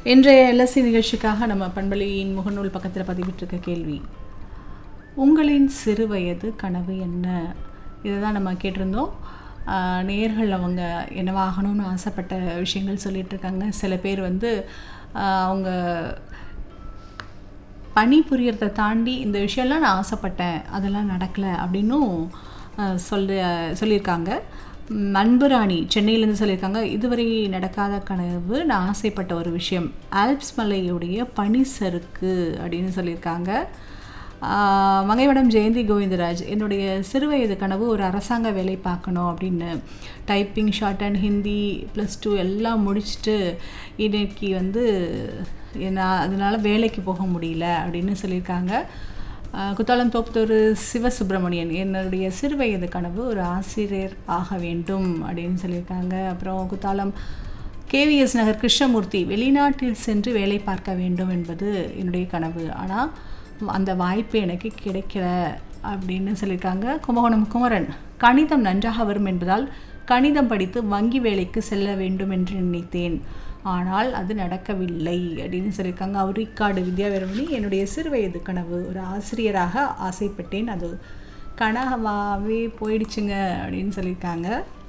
இன்றைய எல்எஸ்சி நிகழ்ச்சிக்காக நம்ம பண்பலையின் முகநூல் பக்கத்தில் பதிவிட்டிருக்க கேள்வி, உங்களின் சிறு வயது கனவு என்ன? இதை தான் நம்ம கேட்டிருந்தோம். நேயர்கள் அவங்க என்னவாகணும்னு ஆசைப்பட்ட விஷயங்கள் சொல்லிகிட்ருக்காங்க. சில பேர் வந்து அவங்க பணி புரியறதை தாண்டி இந்த விஷயம்லாம் நான் ஆசைப்பட்டேன், அதெல்லாம் நடக்கலை அப்படின்னும் சொல்லியிருக்காங்க. அன்புராணி சென்னையிலேருந்து சொல்லியிருக்காங்க, இதுவரை நடக்காத கனவு, நான் ஆசைப்பட்ட ஒரு விஷயம் ஆல்ப்ஸ் மலையுடைய பனிசறுக்கு அப்படின்னு சொல்லியிருக்காங்க. மங்கைவடம் ஜெயந்தி கோவிந்தராஜ், என்னுடைய சிறுவயது கனவு ஒரு அரசாங்க வேலை பார்க்கணும் அப்படின்னு. டைப்பிங், ஷார்ட் அண்ட் ஹிந்தி +2 எல்லாம் முடிச்சுட்டு இன்னைக்கு வந்து அதனால் வேலைக்கு போக முடியல அப்படின்னு சொல்லியிருக்காங்க. குத்தாலம் தோப்புத்தூர் சிவசுப்பிரமணியன், என்னுடைய சிறுவயது கனவு ஒரு ஆசிரியர் ஆக வேண்டும் அப்படின்னு சொல்லியிருக்காங்க. அப்புறம் குத்தாலம் கேவிஎஸ் நகர் கிருஷ்ணமூர்த்தி, வெளிநாட்டில் சென்று வேலை பார்க்க வேண்டும் என்பது என்னுடைய கனவு, ஆனால் அந்த வாய்ப்பு எனக்கு கிடைக்கல அப்படின்னு சொல்லியிருக்காங்க. கும்பகோணம் குமரன், கணிதம் நன்றாக வரும் என்பதால் கணிதம் படித்து வங்கி வேலைக்கு செல்ல வேண்டும் என்று நினைத்தேன், ஆனால் அது நடக்கவில்லை அப்படின்னு சொல்லியிருக்காங்க. அவுரிக்காடு வித்யாவீரமணி, என்னுடைய சிறுவயது கனவு ஒரு ஆசிரியராக ஆசைப்பட்டேன், அது கனவாகவே போயிடுச்சுங்க அப்படின்னு சொல்லியிருக்காங்க.